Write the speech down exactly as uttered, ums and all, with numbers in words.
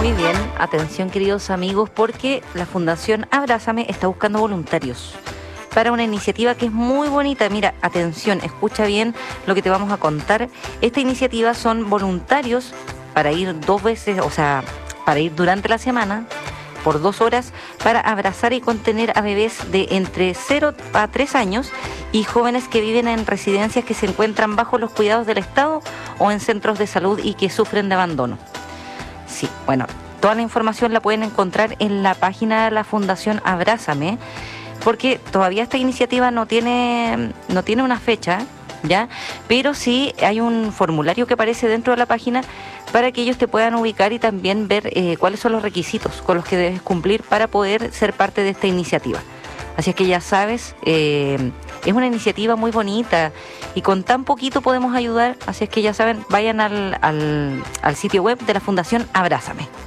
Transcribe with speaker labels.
Speaker 1: Muy bien, atención queridos amigos, porque la Fundación Abrázame está buscando voluntarios para una iniciativa que es muy bonita. Mira, atención, escucha bien lo que te vamos a contar. Esta iniciativa son voluntarios para ir dos veces, o sea, para ir durante la semana por dos horas para abrazar y contener a bebés de entre cero a tres años y jóvenes que viven en residencias que se encuentran bajo los cuidados del Estado o en centros de salud y que sufren de abandono. Sí, bueno, toda la información la pueden encontrar en la página de la Fundación Abrázame, porque todavía esta iniciativa no tiene, no tiene una fecha, ¿ya? Pero sí hay un formulario que aparece dentro de la página para que ellos te puedan ubicar y también ver eh, cuáles son los requisitos con los que debes cumplir para poder ser parte de esta iniciativa. Así es que ya sabes, eh, es una iniciativa muy bonita y con tan poquito podemos ayudar. Así es que ya saben, vayan al, al, al sitio web de la Fundación Abrázame.